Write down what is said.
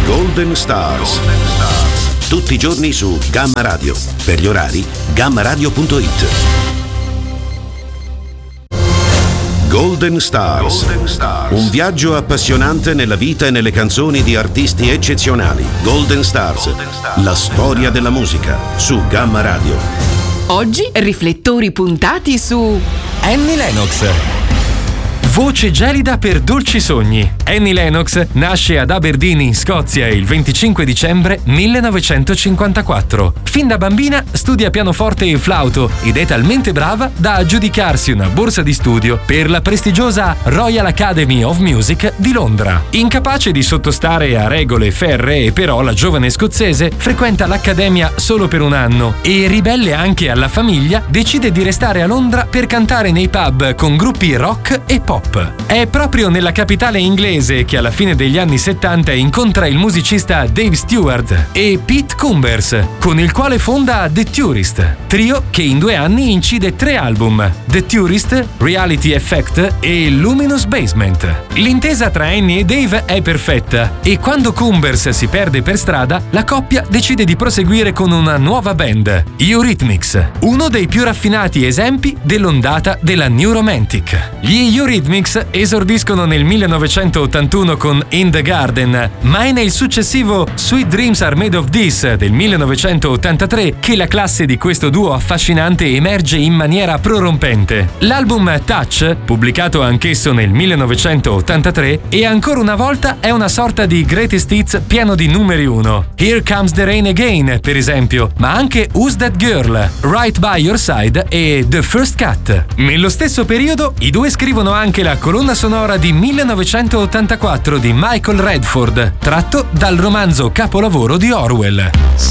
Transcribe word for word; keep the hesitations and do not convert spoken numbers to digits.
Golden Stars. Tutti i giorni su Gamma Radio. Per gli orari, gamma radio punto it. Golden Stars. Golden Stars. Un viaggio appassionante nella vita e nelle canzoni di artisti eccezionali. Golden Stars. Golden Stars. La storia della musica su Gamma Radio. Oggi riflettori puntati su Annie Lennox. Voce gelida per dolci sogni. Annie Lennox nasce ad Aberdeen in Scozia il venticinque dicembre millenovecentocinquantaquattro. Fin da bambina studia pianoforte e flauto ed è talmente brava da aggiudicarsi una borsa di studio per la prestigiosa Royal Academy of Music di Londra. Incapace di sottostare a regole ferree, però la giovane scozzese frequenta l'accademia solo per un anno e, ribelle anche alla famiglia, decide di restare a Londra per cantare nei pub con gruppi rock e pop. È proprio nella capitale inglese che alla fine degli anni settanta incontra il musicista Dave Stewart e Pete Combers, con il quale fonda The Tourist, trio che in due anni incide tre album: The Tourist, Reality Effect e Luminous Basement. L'intesa tra Annie e Dave è perfetta e quando Combers si perde per strada, la coppia decide di proseguire con una nuova band, Eurythmics, uno dei più raffinati esempi dell'ondata della New Romantic. Gli Eurythmics esordiscono nel millenovecentottantuno con In the Garden, ma è nel successivo Sweet Dreams Are Made of This del millenovecentottantatré che la classe di questo duo affascinante emerge in maniera prorompente. L'album Touch, pubblicato anch'esso nel millenovecentottantatré, e ancora una volta è una sorta di greatest hits pieno di numeri uno. Here Comes the Rain Again, per esempio, ma anche Who's That Girl, Right By Your Side e The First Cut. Nello stesso periodo i due scrivono anche la colonna sonora di millenovecentottantaquattro di Michael Redford, tratto dal romanzo capolavoro di Orwell.